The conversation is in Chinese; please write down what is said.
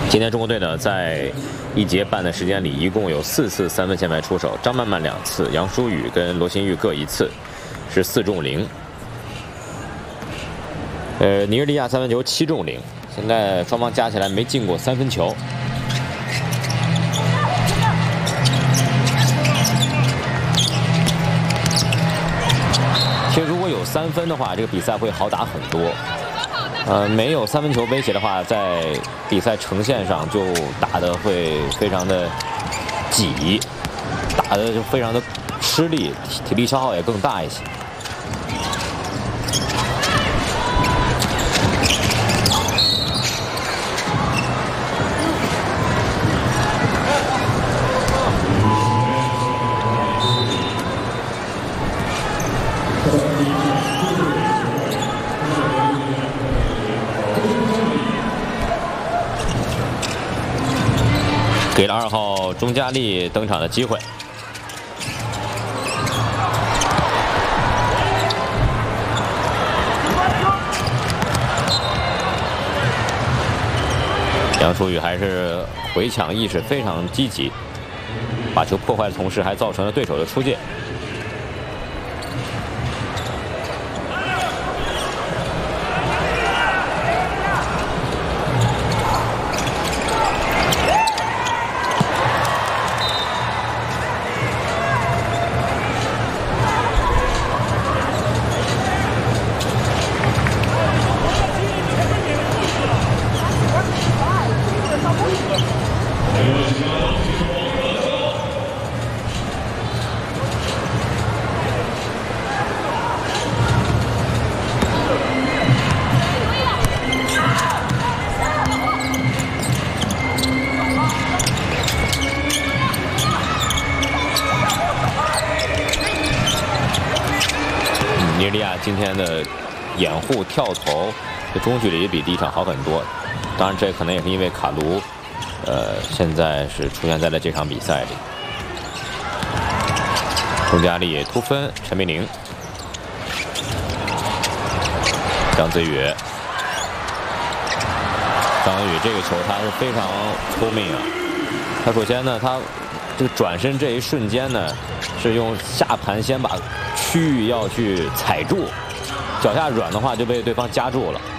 今天中国队呢，在1节半的时间里，一共有4次3分线外出手，张曼曼2次，杨舒雨跟罗新玉各1次，是4中0。尼日利亚3分球7中0，现在双方加起来没进过3分球。其实如果有3分的话，这个比赛会好打很多。没有3分球威胁的话，在比赛呈现上就打得会非常的挤，打得就非常的吃力，体力消耗也更大一些。给了2号钟佳丽登场的机会。杨舒雨还是回抢意识非常积极，把球破坏的同时还造成了对手的出界。尼日利亚今天的掩护跳投的中距离比第1场好很多，当然这可能也是因为卡卢，现在是出现在了这场比赛里。钟佳丽突分，陈明玲，张子宇，张子宇这个球他是非常聪明啊，他首先呢，他这个转身这一瞬间呢，是用下盘先把区域要去踩住，脚下软的话就被对方夹住了。